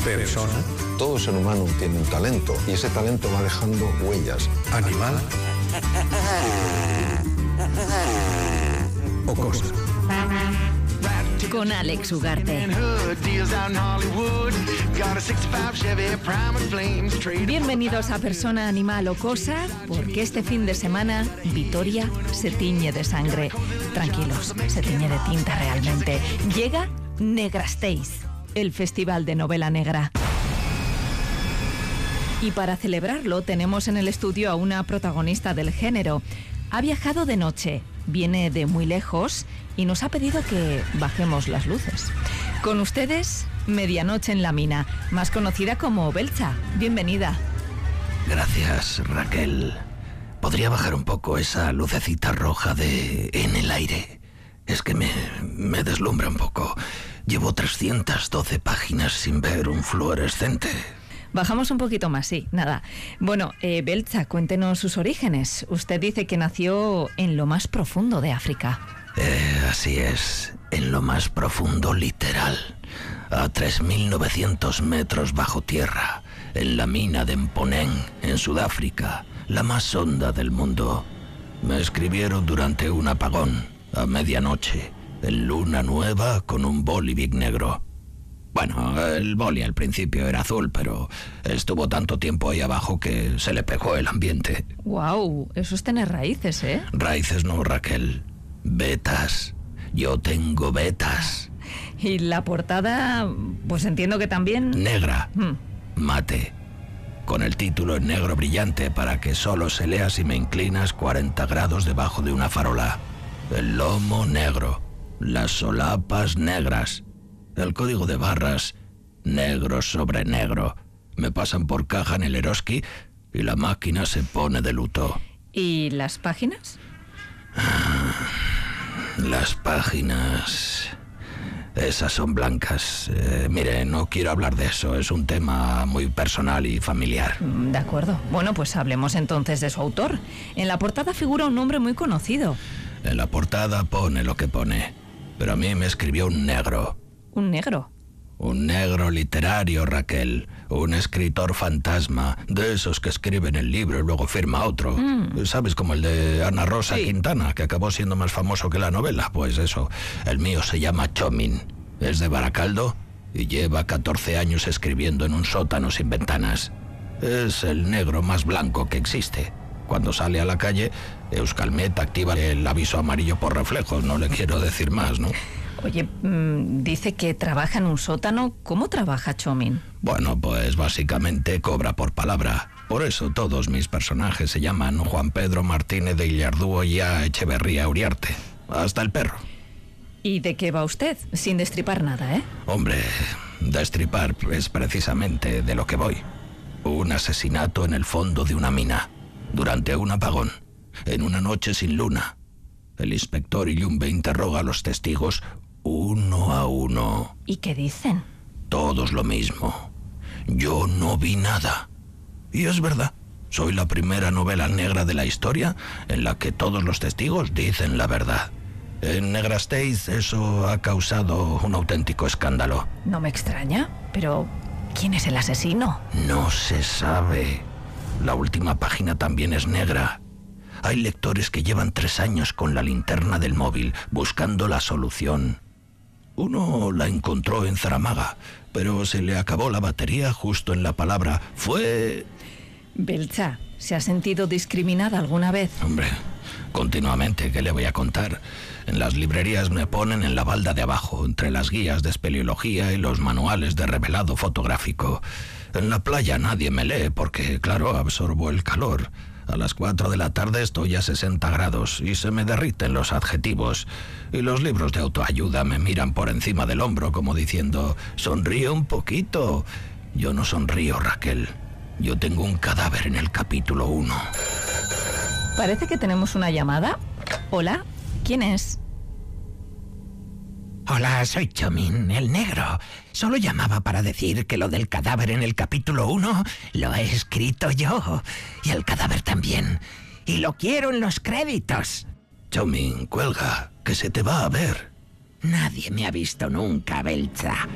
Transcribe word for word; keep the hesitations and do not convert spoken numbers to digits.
Persona. Todo ser humano tiene un talento y ese talento va dejando huellas. Animal. O cosa. Con Alex Ugarte. Bienvenidos a Persona, Animal o Cosa, porque este fin de semana Vitoria se tiñe de sangre. Tranquilos, se tiñe de tinta realmente. Llega Negrasteis, el festival de novela negra. Y para celebrarlo tenemos en el estudio a una protagonista del género. Ha viajado de noche, viene de muy lejos y nos ha pedido que bajemos las luces. Con ustedes, Medianoche en la Mina, más conocida como Beltza. Bienvenida. Gracias, Raquel. ¿Podría bajar un poco esa lucecita roja de en el aire? Es que me, me deslumbra un poco. Llevo trescientas doce páginas sin ver un fluorescente. Bajamos un poquito más, sí, nada. Bueno, eh, Beltza, cuéntenos sus orígenes. Usted dice que nació en lo más profundo de África. Eh, así es, en lo más profundo literal. A tres mil novecientos metros bajo tierra, en la mina de Mponeng, en Sudáfrica, la más honda del mundo. Me escribieron durante un apagón, a medianoche, en luna nueva con un bolivic negro. Bueno, el boli al principio era azul, pero estuvo tanto tiempo ahí abajo que se le pegó el ambiente. Guau, eso es tener raíces, ¿eh? Raíces no, Raquel. Vetas. Yo tengo vetas. Y la portada, pues entiendo que también... Negra. Hmm. Mate. Con el título en negro brillante para que solo se lea si me inclinas cuarenta grados debajo de una farola. El lomo negro. Las solapas negras. El código de barras, negro sobre negro. Me pasan por caja en el Eroski y la máquina se pone de luto. ¿Y las páginas? Las páginas... Esas son blancas. Eh, mire, no quiero hablar de eso. Es un tema muy personal y familiar. De acuerdo. Bueno, pues hablemos entonces de su autor. En la portada figura un nombre muy conocido. En la portada pone lo que pone. Pero a mí me escribió un negro. ¿Un negro? Un negro literario, Raquel. Un escritor fantasma. De esos que escriben el libro y luego firma otro. Mm. ¿Sabes? Como el de Ana Rosa sí. Quintana, que acabó siendo más famoso que la novela. Pues eso. El mío se llama Chomin. Es de Baracaldo y lleva catorce años escribiendo en un sótano sin ventanas. Es el negro más blanco que existe. Cuando sale a la calle, Euskalmet activa el aviso amarillo por reflejos. No le quiero decir más, ¿no? Oye, mmm, dice que trabaja en un sótano. ¿Cómo trabaja Chomin? Bueno, pues básicamente cobra por palabra. Por eso todos mis personajes se llaman Juan Pedro Martínez de Illardúo y A. Echeverría Uriarte. Hasta el perro. ¿Y de qué va usted? Sin destripar nada, ¿eh? Hombre, destripar es precisamente de lo que voy. Un asesinato en el fondo de una mina. Durante un apagón. En una noche sin luna. El inspector Illumbe interroga a los testigos uno a uno. ¿Y qué dicen? Todos lo mismo. Yo no vi nada. Y es verdad. Soy la primera novela negra de la historia en la que todos los testigos dicen la verdad. En Negrasteis eso ha causado un auténtico escándalo. No me extraña, pero ¿quién es el asesino? No se sabe. La última página también es negra. Hay lectores que llevan tres años con la linterna del móvil buscando la solución. Uno la encontró en Zaramaga, pero se le acabó la batería justo en la palabra. Fue... Beltza, ¿se ha sentido discriminada alguna vez? Hombre, continuamente, ¿qué le voy a contar? En las librerías me ponen en la balda de abajo, entre las guías de espeleología y los manuales de revelado fotográfico. En la playa nadie me lee porque, claro, absorbo el calor. A las cuatro de la tarde estoy a sesenta grados y se me derriten los adjetivos. Y los libros de autoayuda me miran por encima del hombro como diciendo, sonríe un poquito. Yo no sonrío, Raquel. Yo tengo un cadáver en el capítulo uno. Parece que tenemos una llamada. Hola, ¿quién es? Hola, soy Chomin, el negro. Solo llamaba para decir que lo del cadáver en el capítulo uno lo he escrito yo. Y el cadáver también. Y lo quiero en los créditos. Chomin, cuelga, que se te va a ver. Nadie me ha visto nunca, Beltza.